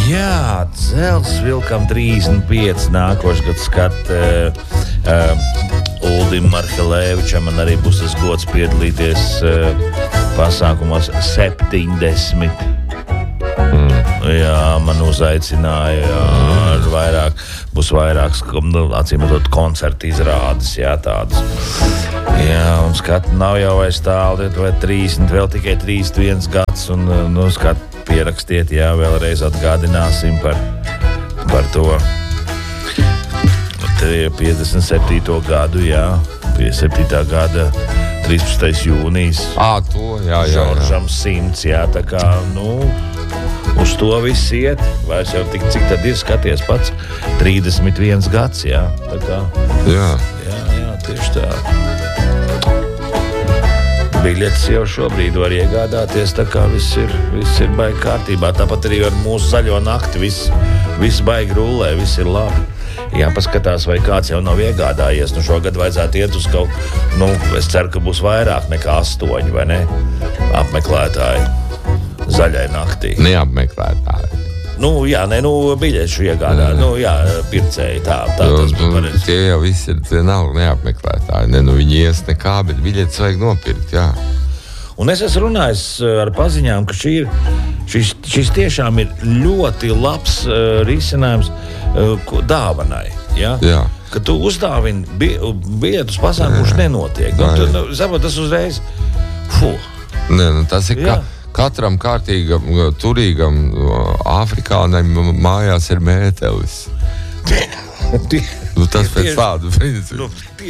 Jā, dzelzs vilkam 35 nākošais gads skat Uldim Marhelēvičam. Man arī būs tas gods piedalīties pasākumos 70. Jā, man uzaicināja, būs vairākas, acīmredzot, koncertu izrādes, jā, tādas. Jā, un skatu nav jau vairs tālu, vai 30, vēl tikai 31 gads, un, skatu pierakstiet, jā, vēlreiz atgādināsim par to. Te ir 57. gadu, jā, 57. gada 13. jūnijas. Jā. Žoržam 100, jā, tā kā, uz to viss iet. Vairs jau cik tad ir, skaties pats, 31 gads, jā, tā kā. Jā, tieši tā. Biļetes jau šobrīd var iegādāties, tā kā viss ir baigi kārtībā. Tāpat arī ar mūsu zaļo nakti viss baigi rullē, viss ir labi. Jāpaskatās, vai kāds jau nav iegādājies. Šogad vajadzētu iet uz kaut, es ceru, ka būs vairāk nekā 8, vai ne? Apmeklētāji zaļai naktī. Neapmeklētāji. Biļešu iegādā, pircēji, tā tas bija pareizi. Tie jau visi tie nav neapmeklētāji, viņi ies nekā, bet biļetes vajag nopirkt, jā. Un es esmu runājis ar paziņām, ka šis tiešām ir ļoti labs risinājums dāvanai, jā? Jā. Ka tu uzdāvini biļetus pasākumu, kurš nenotiek. Tas uzreiz, Tas ir katram kārtīgam, turīgam afrikānam mājās ir mētelis. Tas pēc tādu principu.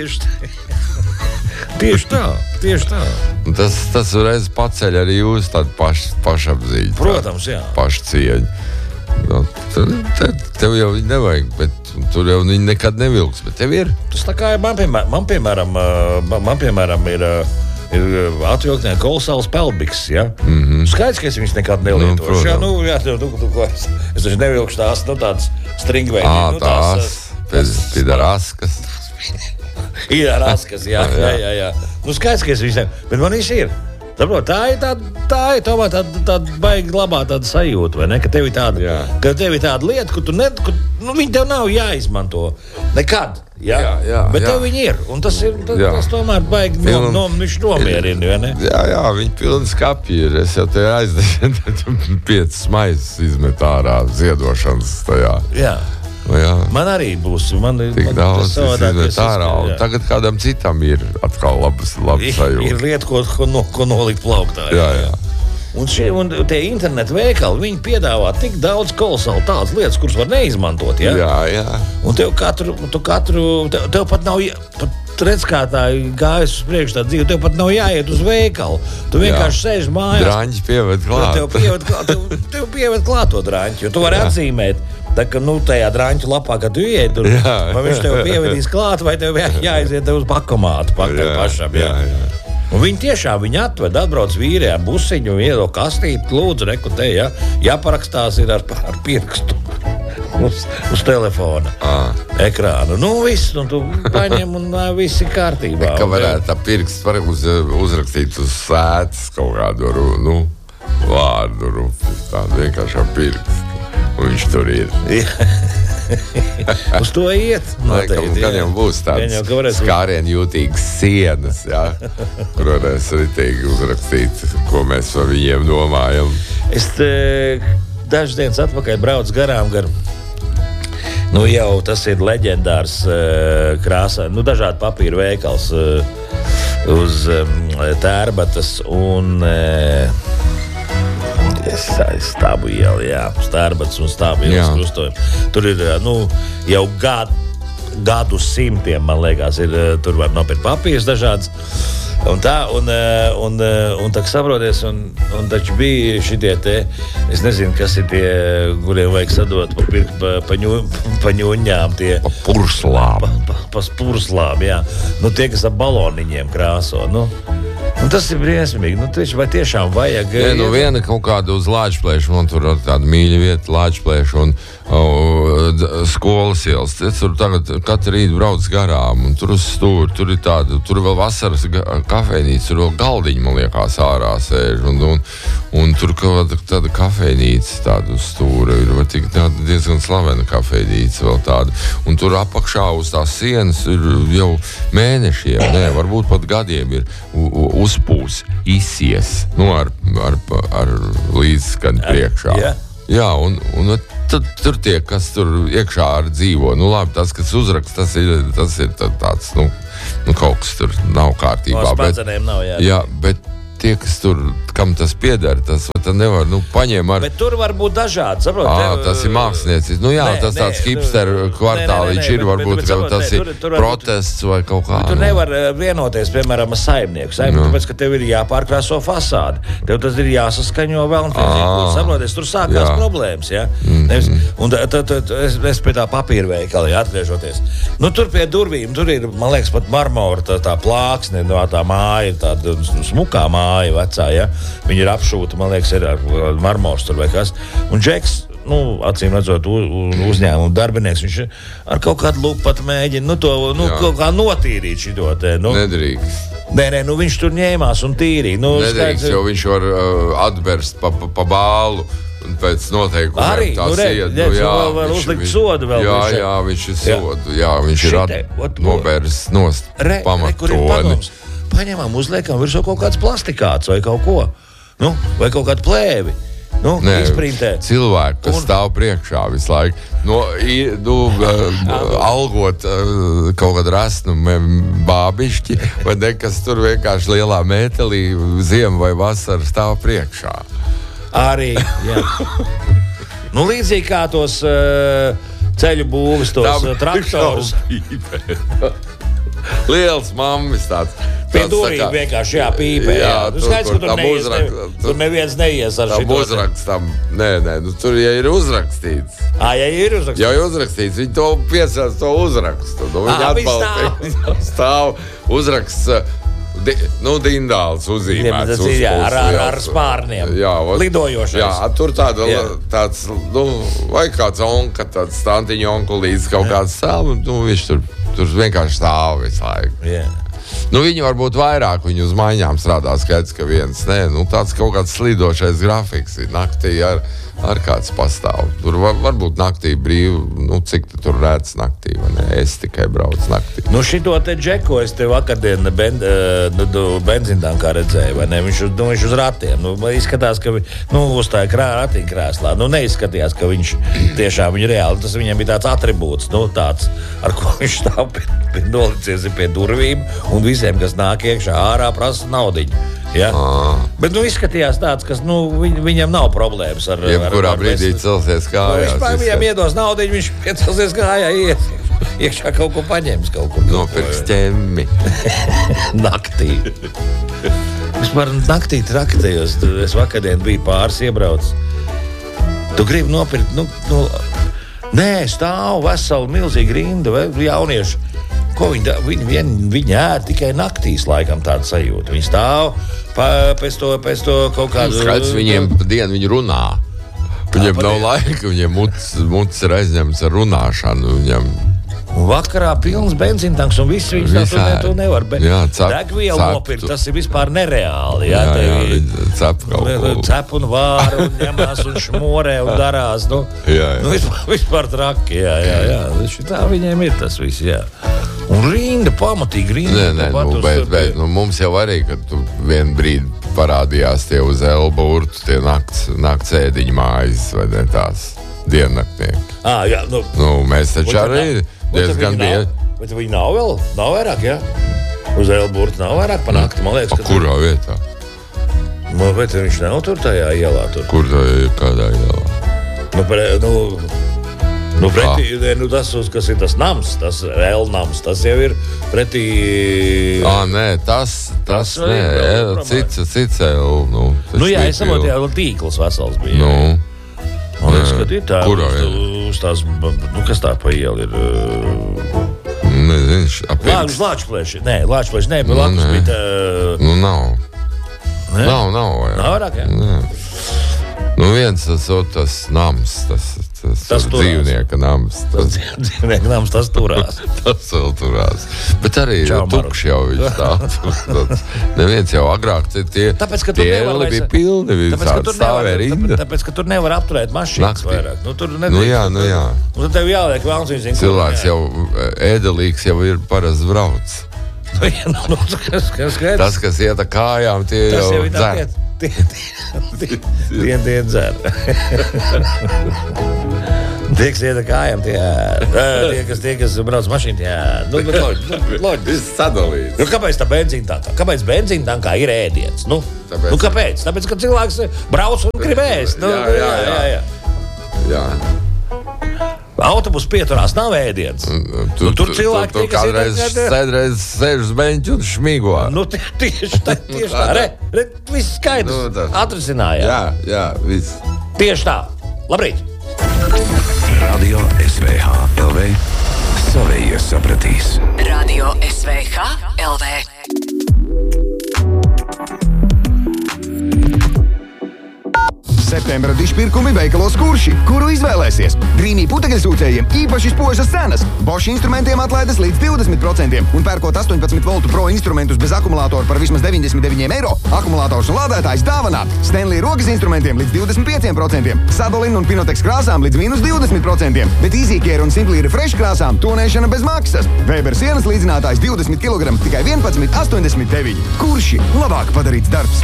Tieši tā. Tas uzreiz paceļ arī jūs tādu pašapziņu. Protams, jā. Pašcieņu. Tev jau viņi nevajag, bet tur jau viņi nekad nevilks, bet tev ir. Tas tā kā man piemēram ir atvilktnē kolosāls pelbiks, ja? Skaidrs, ka es viņus nekad nelietošu. Es taču nevilkšu tādas stringveidi. Tās pidaraskas. Idaraskas, jā. Skaidrs, ka es viņus nevilkšu, bet man viņš ir. Tā ir tomēr tāda baigi labā tāda sajūta, vai ne? Ka tev ir tāda lieta, ka viņi tev nav jāizmanto nekad. Jā, bet tev viņi ir. Un tas tomēr baigi viņš nomierina, vai ne? Jā, viņi pilni skapji ir. Es jau te aizdešu 5 maizes izmet ārā ziedošanas tajā. Jā. Man arī būs. Tik daudz izmet ārā. Un tagad kādam citam ir atkal labas sajūta. Ir lieta, ko nolikt plauktā. Jā. Un tie internetu veikali, viņi piedāvā tik daudz kolosāli tādas lietas, kuras var neizmantot, ja? Jā. Un tev tev pat nav, redz, kā tā gājas uz priekšu tā dzīve, tev pat nav jāiet uz veikalu. Tu vienkārši sēž mājās. Draņķi pieved klāt. Tev pieved klāt to draņķi, jo tu vari atzīmēt. Tā kā tajā draņķu lapā, kad tu ieiet, vai viņš tev pievedīs klāt, vai tev jāiziet tev uz pakomātu pašam. Jā. Un viņi tiešām atved, atbrauc vīri ar busiņu, iedod kastīti, lūdzu, reku te, jāparakstās ir ar pirkstu uz telefona ekrānu. Viss, tu paņem un viss ir kārtībā. Ka varētu tā pirkstu var uzrakstīt uz sētas kaut kādu, vārdu, tādu vienkārši ar pirkstu. Un viņš tur ir. Uz to iet. Kad jau būs tādas skārienjūtīgas sienas, kur varēs ritīgi uzrakstīt, ko mēs par viņiem domājam. Es dažas dienas atpakaļ braucu garām jau tas ir leģendārs krāsā, dažādi papīra veikals uz Tērbatas un Stābu ielu, Stērbats un Stābu ielas krustojumi. Tur ir, jau gadu simtiem, man liekas, tur var nopirkt papīrs dažāds. Un tā saproties, un taču bija šitie te, es nezinu, kas ir tie, kuriem vajag sadot pa ņuņām, tie. Pa purslām. Pa purslām, jā. Tie, kas ar baloniņiem krāso, Tas ir briesmīgi. Vai tiešām vajag... Viena kaut kāda uz Lāčplēšu, man tur ir tāda mīļa vieta, Lāčplēšu un skolas ielas. Tur tagad katru rītu brauc garām, un tur uz stūri, tur ir tāda, tur vēl vasaras kafejnīca, tur vēl galdiņi, man liekas, ārā sēž, un tur kaut tāda kafejnīca, tāda uz stūra, ir diezgan slavena kafejnīca vēl tāda, un tur apakšā uz tās sienas ir jau mēnešiem, varbūt pat gadiem ir uzpūs, izsies, ar līdzskani priekšā. Jā, un tad tur tie, kas tur iekšā arī dzīvo, labi, tas, kas uzraksta, tas ir tāds, kaut kas tur nav kārtībā. No spēcenēm nav, jā, bet tie, kas tur, kam tas pieder, tas nevar, paņem ar... Bet tur var būt dažādi, saprot? Tas ir māksliniecis. Tas tāds hipsteru kvartāliņš ir, varbūt, ka tas ir protests vai kaut kā. Tu nevar vienoties, piemēram, ar saimnieku, tāpēc, ka tev ir jāpārkrāso fasādi. Tev tas ir jāsaskaņo vēl un saproties, tur sākās problēmas, jā? Un es pie tā papīra veikala, atgriežoties. Tur pie durvīm, tur ir, man liekas, pat marmora tā plāksne, tā māja, tāda smukā māja vecā, ja? Viņi ir apšūta, man liekas, ir ar marmors tur vai kas. Un Džeks, acīm redzot, uzņēmumu darbinieks, viņš ar kaut kādu lupu pat mēģina, kaut kā notīrīt šito te. Nedrīkst. Nē, viņš tur ņēmās un tīrīja. Nedrīkst, jo viņš var atberst pa bālu. Un pēc noteikumiem arī, var uzlikt sodu vēl. Jā, viņš ir sodu. Jā, viņš ir nobērs nost pamattoni. Paņemam, uzliekam virsū kaut kāds plastikāts vai kaut ko. Vai kaut kādu plēvi. Izprintē. Cilvēki, kas stāv priekšā visu laiku. Algot kaut kādu rasnu bābišķi, vai kas tur vienkārši lielā mētelī ziemu vai vasaru stāv priekšā. Arī, jā. Līdzīgi kā tos ceļu būvis, tos traktorus. Liels mammis tāds. Pie durvīm vienkārši pīpē. Skaidrs, ka tur neviens neies ar šito. Uzraksts tam. Nē, tur ir uzrakstīts. Ja ir uzrakstīts? Ja ir uzrakstīts, viņi to piesās to uzrakstu. Viņi atbalsta. Stāv uzraksts. Dindāls uzīmēts. Ar spārniem. Lidojošais. Jā, tur tāds, vai kāds onka, tāds tantiņa onkulīts kaut kāds stāv, viņš tur vienkārši stāv visu laiku. Viņi varbūt vairāk, viņi uz maiņām strādā, skaidrs, ka viens, tāds kaut kāds slidošais grafiks ir naktī ar kāds pastāv. Tur varbūt naktī brīvi, cik tu tur redz naktī, vai ne? Es tikai braucu naktī. Šito te Džeko es te vakardien benzintankā redzēju, vai ne? Viņš uz ratiem. Izskatās, ka uzstāja ratiņkrēslā. Neizskatījās, ka viņš tiešām viņa reāli. Tas viņam bija tāds atribūts, tāds, ar ko viņš stāv nolicies pie durvīm un visiem, kas nāk iekšā ārā, prasa naudiņu. Ja? Bet izskatījās tāds, kas viņam nav problēmas ar jebkurā brīdī celsies kājās. Viņš viņam iedos naudiņu, viņš piecelsies kājā, iekšā kaut ko paņems. Nopirks ķemmi. Naktī. Vispār naktī traktējos. Es vakardien biju pāris iebraucis. Tu gribi nopirkt, nē, stāv veselu milzīgu rindu, vai jaunieši. Ko viņi ēd tikai naktīs, laikam tāda sajūta. Viņi stāv pēc to kaut kādu... Skaidrs, viņiem dienu viņi runā. Viņiem nav laika, viņiem mutis ir aizņemts ar runāšanu. Un vakarā pilns benzīntanks un viss viņš to nevar. Degvielu nopirkt, tas ir vispār nereāli. Cep kaut ko. Cep un vāra un ņemās un šmorē un darās. Vispār traki, jā. Tā viņiem ir tas viss, jā. Un rinda, pamatīgi rinda. Bet mums jau arī, kad tu vienu brīdi parādījās tie uz Elburtu, tie nakts ēdiņu mājas, vai ne tās diennaktnieki. Jā. Mēs taču arī diezgan bieži. Bet viņi nav vēl? Nav vairāk, jā? Uz Elburtu nav vairāk pa nakti, man liekas. Kurā vietā? Bet viņš nav tur tajā ielā tur. Kur tā ir, kādā ielā? Pretī, tas, kas ir tas nams, tas L-nams, tas jau ir pretī... Nē, tas nē, cits L, jā, es saprotu, jau tīkls vesels bija. Man liekas, ka ir tā, uz tās, kas tā pa ielu ir... Nezinu, Lāčplēši, bet blakus bija tā... Nav. Nav. Nav vairāk, jā? Nē. Nu viens tas nams, tas dzīvnieka nams. Tas dzīvnieka nams, tas turās. Tas vēl turās. Bet arī tukš jau viņš tāds. Neviens jau agrāk tie eli bija pilni, visādi stāvē rinda. Tāpēc, ka tur nevar apturēt mašīnas vairāk. Nu jā. Un tad tev jāliek vēlns viņus. Cilvēks jau, ēdelīgs jau ir parasts brauc. Tas, kas iet ar kājām, tie jau dzer. Tie dzer. Tie, kas iet ar kājām, tie, kas brauc mašīnu, loģiski. Viss sadalīts. Kāpēc tā Kāpēc benzīna tankā ir ēdiens? Kāpēc? Tāpēc, ka cilvēks brauc un grib ēst. Jā. Autobus pieturās nav ēdiens. Tur cilvēki tu kādreiz sēž uz beņķa un šmigo. Tieši tā. Re, viss skaidrs. Atrisinājām. Jā, viss. Tieši tā. Labrīt. Radio SVH LV. Savējie sapratīs. Radio SVH LV. Septembra dišpirkumi veikalos Kurši, kuru izvēlēsies. Grīnī putekļsūcējiem īpaši spožas cenas. Bosch instrumentiem atlaides līdz 20% un pērkot 18 voltu pro instrumentus bez akumulātoru par vismaz 99 eiro, akumulātors un lādētājs dāvanā. Stanley rokas instrumentiem līdz 25%, Sadolin un Pinotex krāsām līdz minus 20%, bet EasyCare un Simply Refresh krāsām tonēšana bez maksas. Weber sienas līdzinātājs 20 kg tikai 11,89. Kurši labāk padarīts darbs.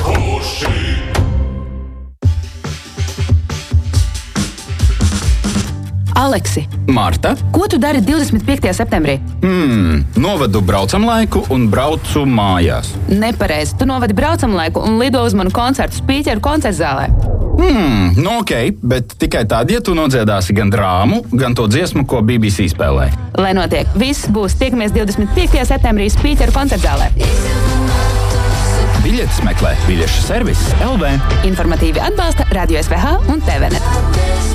Aleksi, Marta, ko tu dari 25. septembrī? Novedu braucamlaiku un braucu mājās. Nepareizi, tu novedi braucamlaiku un lido uz manu koncertu Spīķeru koncertzālē. Ok, bet tikai tad, ja tu nodziedāsi gan drāmu, gan to dziesmu, ko BBC spēlē. Lai notiek, viss būs tiekamies 25. septembrī Spīķeru koncertzālē. Biļetes meklē biļešu servis LV. Informatīvi atbalsta Radio SVH un TVNet.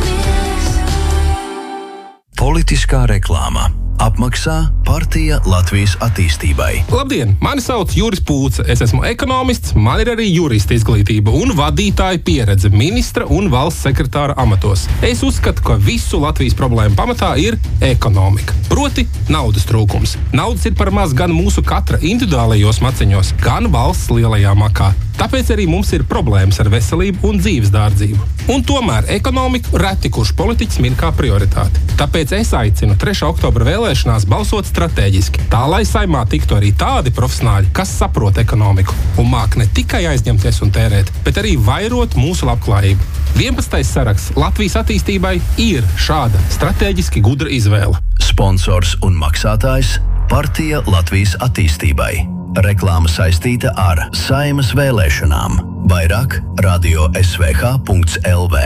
Politiskā reklāma. Apmaksā Partija Latvijas attīstībai. Labdien, mani sauc Juris Pūce. Es esmu ekonomists, man ir arī jurista izglītība un vadītāja pieredze ministra un valsts sekretāra amatos. Es uzskatu, ka visu Latvijas problēmu pamatā ir ekonomika. Proti, naudas trūkums. Naudas ir par maz gan mūsu katra individuālajos maciņos, gan valsts lielajā makā. Tāpēc arī mums ir problēmas ar veselību un dzīves dārdzību. Un tomēr ekonomiku reti kurš politiķis min kā prioritāti. Tāpēc es aicinu 3. oktobra vēlēšanās balsot stratēģiski, tā lai Saimā tiktu arī tādi profesionāļi, kas saprot ekonomiku un māk ne tikai aizņemties un tērēt, bet arī vairot mūsu labklājību. 11. saraksts Latvijas attīstībai ir šāda stratēģiski gudra izvēle. Sponsors un maksātājs Partija Latvijas attīstībai. Reklāma saistīta ar Saimas vēlēšanām. Vairāk radio svh.lv.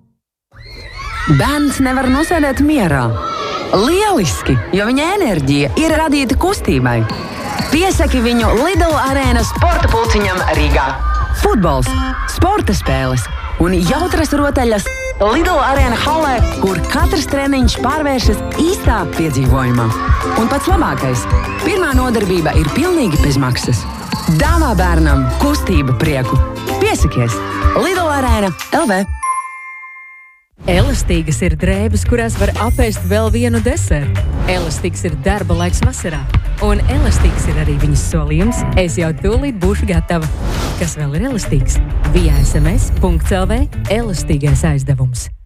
Bērns nevar nosēdēt mierā. Lieliski, jo viņa enerģija ir radīta kustībai. Piesaki viņu Lidl arēnas sporta pulciņam Rīgā. Futbols, sporta spēles un jautras rotaļas Lidl arēna halē, kur katrs treniņš pārvēršas īstā piedzīvojumā. Un pats labākais – pirmā nodarbība ir pilnīgi bez maksas. Dāvā bērnam kustība prieku. Piesakies! Lidl arēna LV. Elastīgas ir drēbes, kurās var apēst vēl vienu desertu. Elastīgs ir darba laiks vasarā. Un elastīgs ir arī viņas solījums. Es jau tūlīt būšu gatava. Kas vēl ir elastīgs? via sms.lv elastīgais aizdevums.